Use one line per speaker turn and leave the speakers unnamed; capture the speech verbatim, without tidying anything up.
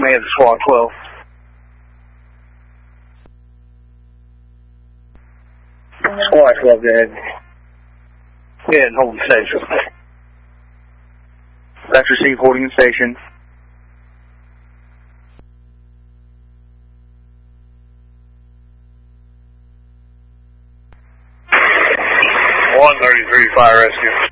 command to SWAT twelve. SWAT twelve, go ahead. Yeah, and holding station.
That's received, holding station.
one thirty-three, fire rescue.